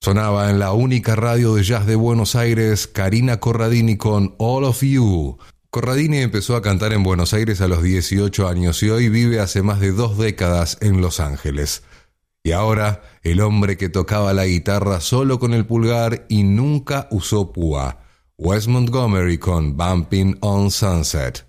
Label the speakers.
Speaker 1: Sonaba en la única radio de jazz de Buenos Aires, Karina Corradini con All of You. Corradini empezó a cantar en Buenos Aires a los 18 años y hoy vive hace más de 2 décadas en Los Ángeles. Y ahora, el hombre que tocaba la guitarra solo con el pulgar y nunca usó púa. Wes Montgomery con Bumping on Sunset.